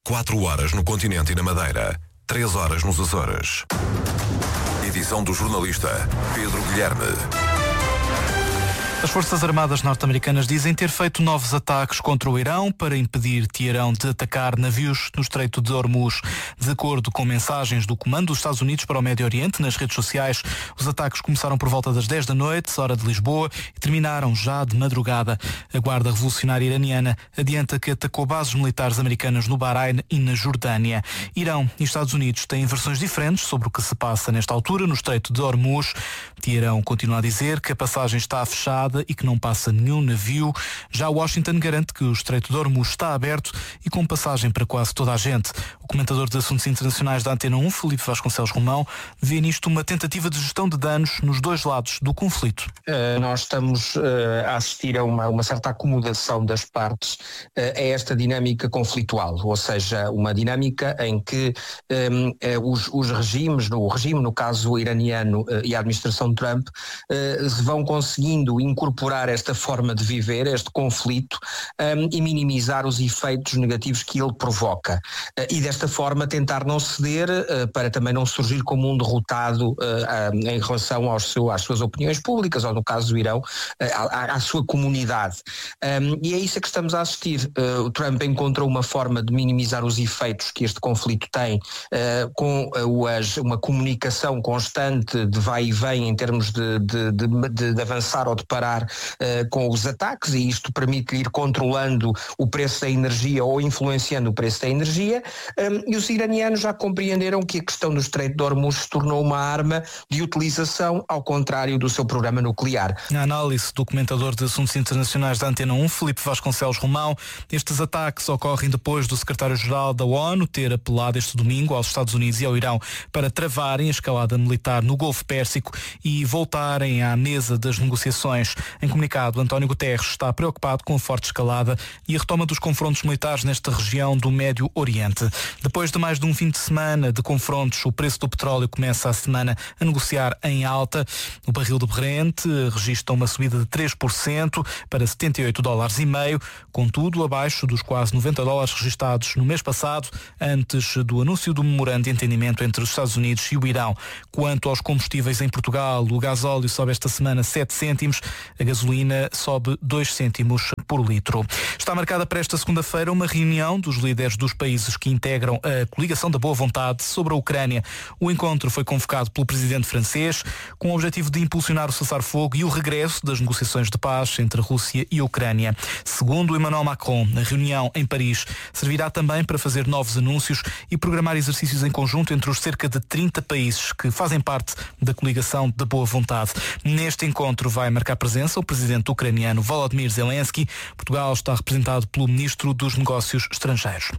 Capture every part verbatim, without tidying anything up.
quatro horas no continente e na Madeira, três horas nos Açores. Edição do jornalista Pedro Guilherme. As Forças Armadas norte-americanas dizem ter feito novos ataques contra o Irão para impedir Teherão de atacar navios no Estreito de Hormuz. De acordo com mensagens do Comando dos Estados Unidos para o Médio Oriente nas redes sociais, os ataques começaram por volta das dez da noite, hora de Lisboa, e terminaram já de madrugada. A Guarda Revolucionária Iraniana adianta que atacou bases militares americanas no Bahrein e na Jordânia. Irão e Estados Unidos têm versões diferentes sobre o que se passa nesta altura no Estreito de Hormuz. Teherão continua a dizer que a passagem está fechada e que não passa nenhum navio. Já Washington garante que o Estreito de Hormuz está aberto e com passagem para quase toda a gente. O comentador de assuntos internacionais da Antena um, Filipe Vasconcelos Romão, vê nisto uma tentativa de gestão de danos nos dois lados do conflito. Uh, nós estamos uh, a assistir a uma, uma certa acomodação das partes uh, a esta dinâmica conflitual, ou seja, uma dinâmica em que um, uh, os, os regimes, no, o regime, no caso iraniano uh, e a administração Trump, uh, vão conseguindo incorporar esta forma de viver, este conflito, um, e minimizar os efeitos negativos que ele provoca. Uh, e desta forma tentar não ceder uh, para também não surgir como um derrotado uh, uh, em relação aos seu, às suas opiniões públicas, ou no caso do Irão, uh, à, à sua comunidade. Um, e é isso a que estamos a assistir. Uh, o Trump encontrou uma forma de minimizar os efeitos que este conflito tem uh, com uh, as, uma comunicação constante de vai e vem em termos de, de, de, de, de avançar ou de parar uh, com os ataques, e isto permite-lhe ir controlando o preço da energia ou influenciando o preço da energia, um, e os iranianos já compreenderam que a questão do Estreito de Hormuz se tornou uma arma de utilização, ao contrário do seu programa nuclear. Na análise do comentador de assuntos internacionais da Antena um, Filipe Vasconcelos Romão, estes ataques ocorrem depois do secretário-geral da ONU ter apelado este domingo aos Estados Unidos e ao Irão para travarem a escalada militar no Golfo Pérsico e voltarem à mesa das negociações. Em comunicado, António Guterres está preocupado com a forte escalada e a retoma dos confrontos militares nesta região do Médio Oriente. Depois de mais de um fim de semana de confrontos, o preço do petróleo começa a semana a negociar em alta. O barril do Brent registra uma subida de três por cento para setenta e oito dólares e meio, contudo abaixo dos quase noventa dólares registados no mês passado, antes do anúncio do memorando de entendimento entre os Estados Unidos e o Irão. Quanto aos combustíveis em Portugal, o gasóleo sobe esta semana sete cêntimos, a gasolina sobe dois cêntimos por litro. Está marcada para esta segunda-feira uma reunião dos líderes dos países que integram a coligação da boa vontade sobre a Ucrânia. O encontro foi convocado pelo presidente francês com o objetivo de impulsionar o cessar-fogo e o regresso das negociações de paz entre a Rússia e a Ucrânia. Segundo Emmanuel Macron, a reunião em Paris servirá também para fazer novos anúncios e programar exercícios em conjunto entre os cerca de trinta países que fazem parte da coligação da boa vontade. Neste encontro vai marcar presença o presidente ucraniano Volodymyr Zelensky. Portugal está representado pelo ministro dos Negócios Estrangeiros.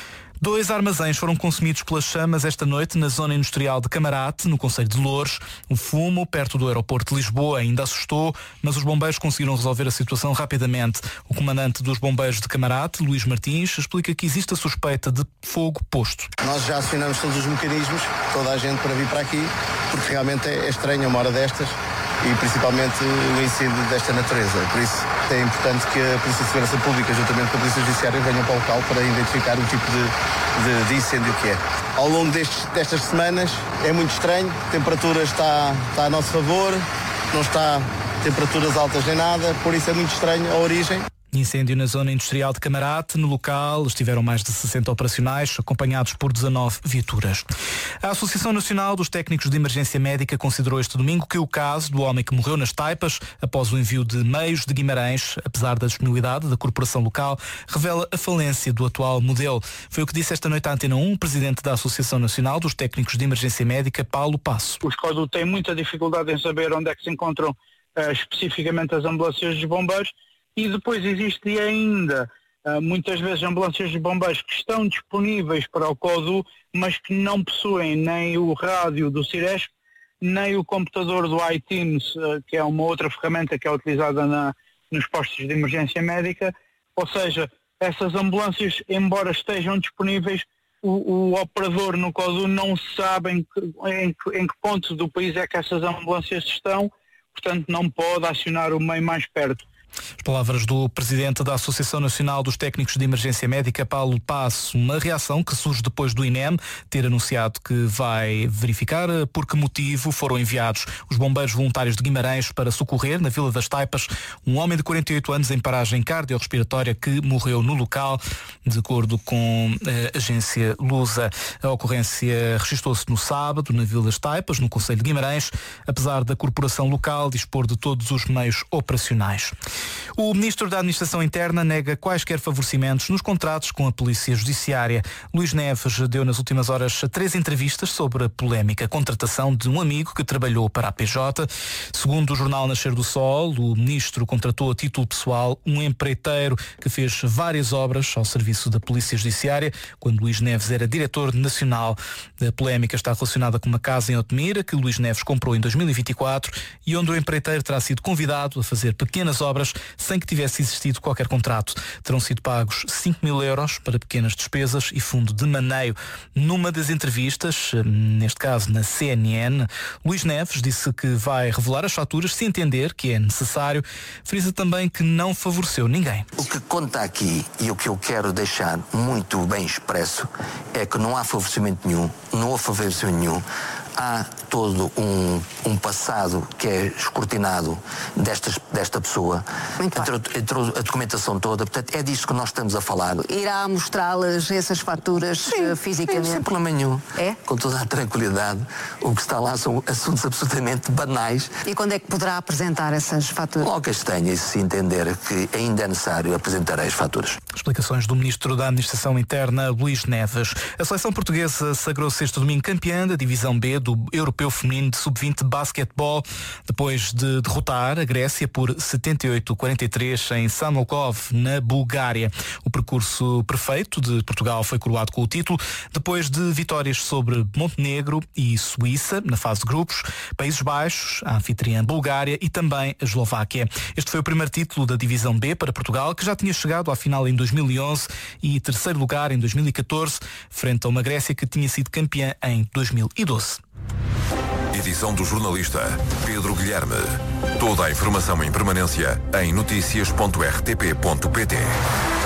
Dois armazéns foram consumidos pelas chamas esta noite na zona industrial de Camarate, no concelho de Loures. O fumo, perto do aeroporto de Lisboa, ainda assustou, mas os bombeiros conseguiram resolver a situação rapidamente. O comandante dos bombeiros de Camarate, Luís Martins, explica que existe a suspeita de fogo posto. Nós já acionamos todos os mecanismos, toda a gente para vir para aqui, porque realmente é estranho uma hora destas e principalmente o incêndio desta natureza. Por isso é importante que a Polícia de Segurança Pública, juntamente com a Polícia Judiciária, venham para o local para identificar o tipo de, de, de incêndio que é. Ao longo destes, destas semanas é muito estranho, a temperatura está, está a nosso favor, não está temperaturas altas nem nada, por isso é muito estranho a origem. Incêndio na zona industrial de Camarate. No local estiveram mais de sessenta operacionais, acompanhados por dezanove viaturas. A Associação Nacional dos Técnicos de Emergência Médica considerou este domingo que o caso do homem que morreu nas Taipas após o envio de meios de Guimarães, apesar da disponibilidade da corporação local, revela a falência do atual modelo. Foi o que disse esta noite à Antena um o presidente da Associação Nacional dos Técnicos de Emergência Médica, Paulo Passo. Os CODU têm muita dificuldade em saber onde é que se encontram uh, especificamente as ambulâncias dos bombeiros. E depois existe ainda uh, muitas vezes ambulâncias de bombeiros que estão disponíveis para o CODU, mas que não possuem nem o rádio do Ciresp, nem o computador do iTeams, uh, que é uma outra ferramenta que é utilizada na, nos postos de emergência médica. Ou seja, essas ambulâncias, embora estejam disponíveis, o, o operador no CODU não sabe em que, em, que, em que ponto do país é que essas ambulâncias estão, portanto não pode acionar o meio mais perto. As palavras do presidente da Associação Nacional dos Técnicos de Emergência Médica, Paulo Passo, uma reação que surge depois do I N E M ter anunciado que vai verificar por que motivo foram enviados os bombeiros voluntários de Guimarães para socorrer, na Vila das Taipas, um homem de quarenta e oito anos em paragem cardiorrespiratória que morreu no local, de acordo com a agência Lusa. A ocorrência registrou-se no sábado, na Vila das Taipas, no concelho de Guimarães, apesar da corporação local dispor de todos os meios operacionais. O ministro da Administração Interna nega quaisquer favorecimentos nos contratos com a Polícia Judiciária. Luís Neves deu nas últimas horas três entrevistas sobre a polémica contratação de um amigo que trabalhou para a P J. Segundo o jornal Nascer do Sol, o ministro contratou a título pessoal um empreiteiro que fez várias obras ao serviço da Polícia Judiciária quando Luís Neves era diretor nacional. A polémica está relacionada com uma casa em Otemira que Luís Neves comprou em dois mil e vinte e quatro e onde o empreiteiro terá sido convidado a fazer pequenas obras sem que tivesse existido qualquer contrato. Terão sido pagos cinco mil euros para pequenas despesas e fundo de maneio. Numa das entrevistas, neste caso na C N N, Luís Neves disse que vai revelar as faturas se entender que é necessário. Frisa também que não favoreceu ninguém. O que conta aqui e o que eu quero deixar muito bem expresso é que não há favorecimento nenhum, não há favorecimento nenhum. Há todo um, um passado que é escrutinado destas, desta pessoa, entre, entre a documentação toda, portanto é disso que nós estamos a falar. Irá mostrá-las essas faturas sim, fisicamente? Sim, sem problema nenhum. É? Com toda a tranquilidade. O que está lá são assuntos absolutamente banais. E quando é que poderá apresentar essas faturas? Logo as tenha e se entender que ainda é necessário, apresentarei as faturas. Explicações do Ministro da Administração Interna, Luís Neves. A seleção portuguesa sagrou-se este domingo campeã da Divisão B do Europeu Feminino de sub vinte de basquetebol, depois de derrotar a Grécia por setenta e oito a quarenta e três em Samokov, na Bulgária. O percurso perfeito de Portugal foi coroado com o título, depois de vitórias sobre Montenegro e Suíça, na fase de grupos, Países Baixos, a anfitriã Bulgária e também a Eslováquia. Este foi o primeiro título da Divisão B para Portugal, que já tinha chegado à final em dois mil e onze e terceiro lugar em dois mil e catorze, frente a uma Grécia que tinha sido campeã em dois mil e doze. Edição do jornalista Pedro Guilherme. Toda a informação em permanência em notícias ponto r t p ponto p t.